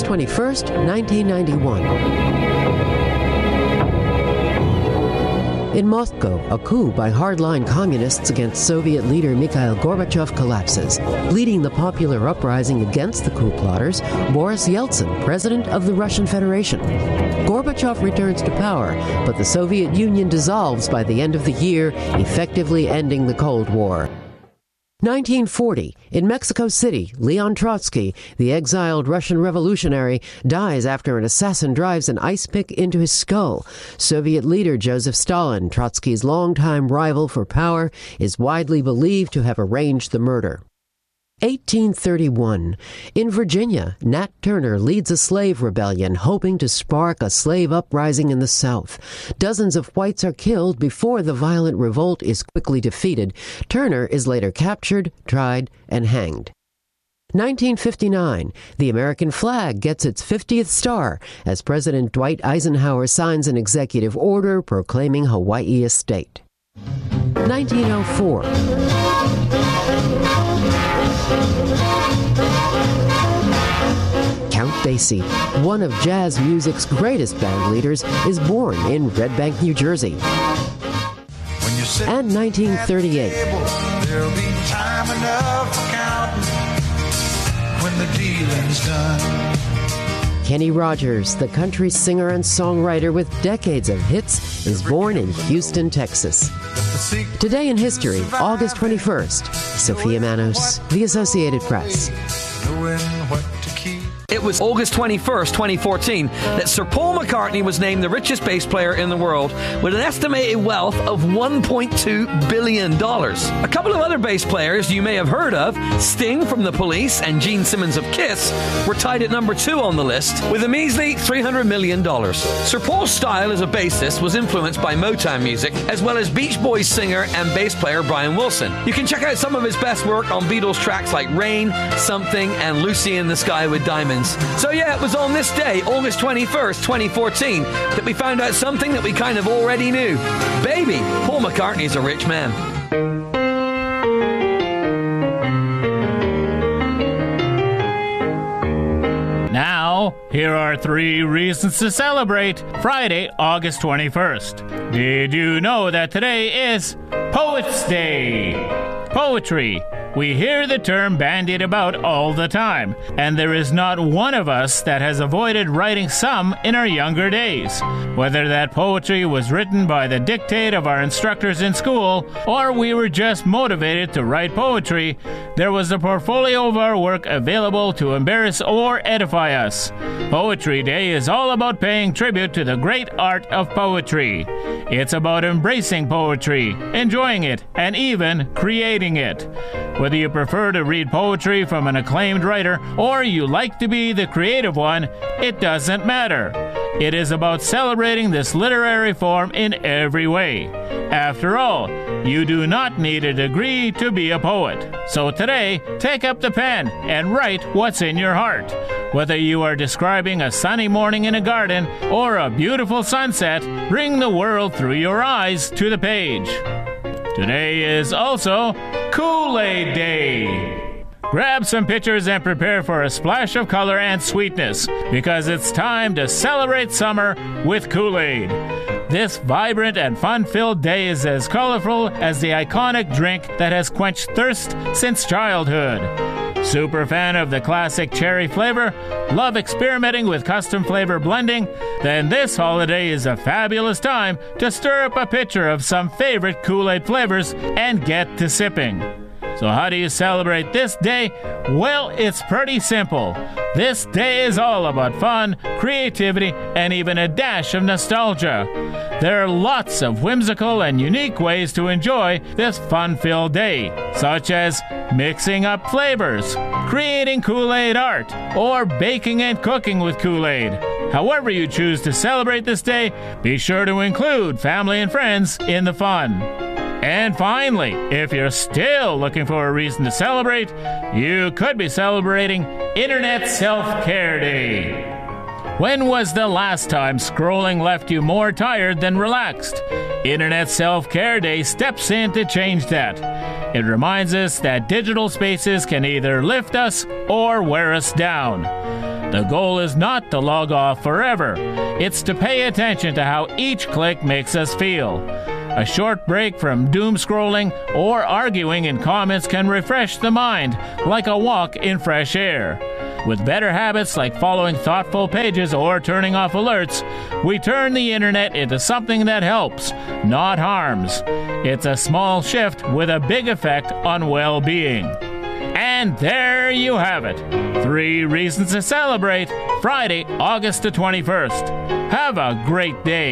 August 21st, 1991. In Moscow, a coup by hardline communists against Soviet leader Mikhail Gorbachev collapses. Leading the popular uprising against the coup plotters, Boris Yeltsin, president of the Russian Federation. Gorbachev returns to power, but the Soviet Union dissolves by the end of the year, effectively ending the Cold War. 1940, in Mexico City, Leon Trotsky, the exiled Russian revolutionary, dies after an assassin drives an ice pick into his skull. Soviet leader Joseph Stalin, Trotsky's longtime rival for power, is widely believed to have arranged the murder. 1831. In Virginia, Nat Turner leads a slave rebellion hoping to spark a slave uprising in the South. Dozens of whites are killed before the violent revolt is quickly defeated. Turner is later captured, tried, and hanged. 1959. The American flag gets its 50th star as President Dwight Eisenhower signs an executive order proclaiming Hawaii a state. 1904. Count Basie, one of jazz music's greatest band leaders, is born in Red Bank, New Jersey. And 1938. There'll be time enough for counting when the dealing's done. Kenny Rogers, the country singer and songwriter with decades of hits, is born in Houston, Texas. Today in history, August 21st. Sophia Manos, The Associated Press. It was August 21st, 2014, that Sir Paul McCartney was named the richest bass player in the world with an estimated wealth of $1.2 billion. A couple of other bass players you may have heard of, Sting from The Police and Gene Simmons of Kiss, were tied at number 2 on the list with a measly $300 million. Sir Paul's style as a bassist was influenced by Motown music, as well as Beach Boys singer and bass player Brian Wilson. You can check out some of his best work on Beatles tracks like Rain, Something, and Lucy in the Sky with Diamonds. So yeah, it was on this day, August 21st, 2014, that we found out something that we kind of already knew. Baby, Paul McCartney's a rich man. Now, here are 3 reasons to celebrate Friday, August 21st. Did you know that today is Poets' Day? Poetry. We hear the term bandied about all the time, and there is not one of us that has avoided writing some in our younger days. Whether that poetry was written by the dictate of our instructors in school, or we were just motivated to write poetry, there was a portfolio of our work available to embarrass or edify us. Poetry Day is all about paying tribute to the great art of poetry. It's about embracing poetry, enjoying it, and even creating it. Whether you prefer to read poetry from an acclaimed writer or you like to be the creative one, it doesn't matter. It is about celebrating this literary form in every way. After all, you do not need a degree to be a poet. So today, take up the pen and write what's in your heart. Whether you are describing a sunny morning in a garden or a beautiful sunset, bring the world through your eyes to the page. Today is also Kool-Aid Day. Grab some pictures and prepare for a splash of color and sweetness, because it's time to celebrate summer with Kool-Aid. This vibrant and fun-filled day is as colorful as the iconic drink that has quenched thirst since childhood. Super fan of the classic cherry flavor? Love experimenting with custom flavor blending? Then this holiday is a fabulous time to stir up a pitcher of some favorite Kool-Aid flavors and get to sipping. So how do you celebrate this day? Well, it's pretty simple. This day is all about fun, creativity, and even a dash of nostalgia. There are lots of whimsical and unique ways to enjoy this fun-filled day, such as mixing up flavors, creating Kool-Aid art, or baking and cooking with Kool-Aid. However you choose to celebrate this day, be sure to include family and friends in the fun. And finally, if you're still looking for a reason to celebrate, you could be celebrating Internet Self-Care Day. When was the last time scrolling left you more tired than relaxed? Internet Self-Care Day steps in to change that. It reminds us that digital spaces can either lift us or wear us down. The goal is not to log off forever. It's to pay attention to how each click makes us feel. A short break from doom scrolling or arguing in comments can refresh the mind, like a walk in fresh air. With better habits like following thoughtful pages or turning off alerts, we turn the internet into something that helps, not harms. It's a small shift with a big effect on well-being. And there you have it. 3 reasons to celebrate, Friday, August the 21st. Have a great day.